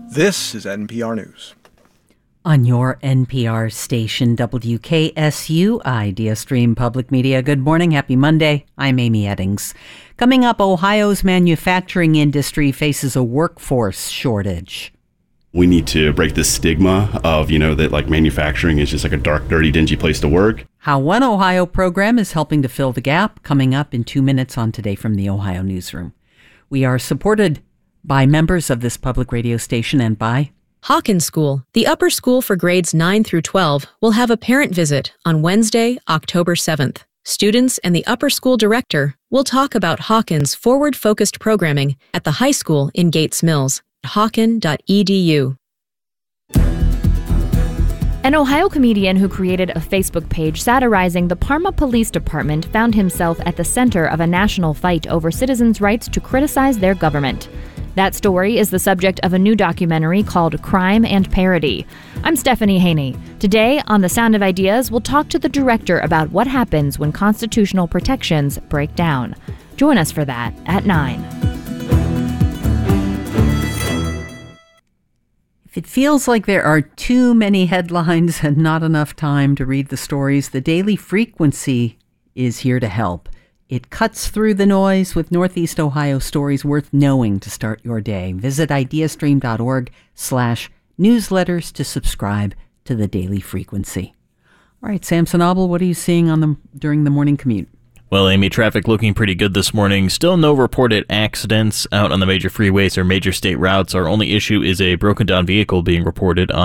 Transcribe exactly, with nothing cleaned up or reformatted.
This is N P R News. On your N P R station, W K S U, Ideastream Public Media. Good morning. Happy Monday. I'm Amy Eddings. Coming up, Ohio's manufacturing industry faces a workforce shortage. We need to break this stigma of, you know, that like manufacturing is just like a dark, dirty, dingy place to work. How One Ohio program is helping to fill the gap, coming up in two minutes on Today from the Ohio Newsroom. We are supported by members of this public radio station and by Hawkins School, the upper school for grades nine through twelve, will have a parent visit on Wednesday, October seventh. Students and the upper school director will talk about Hawkins' forward-focused programming at the high school in Gates Mills. Hawken dot e d u. An Ohio comedian who created a Facebook page satirizing the Parma Police Department found himself at the center of a national fight over citizens' rights to criticize their government. That story is the subject of a new documentary called Crime and Parody. I'm Stephanie Haney. Today, on The Sound of Ideas, we'll talk to the director about what happens when constitutional protections break down. Join us for that at nine. If it feels like there are too many headlines and not enough time to read the stories, the Daily Frequency is here to help. It cuts through the noise with Northeast Ohio stories worth knowing to start your day. Visit ideastream.org slash newsletters to subscribe to the Daily Frequency. All right, Samson Abel, what are you seeing on the during the morning commute? Well, Amy, traffic looking pretty good this morning. Still no reported accidents out on the major freeways or major state routes. Our only issue is a broken down vehicle being reported on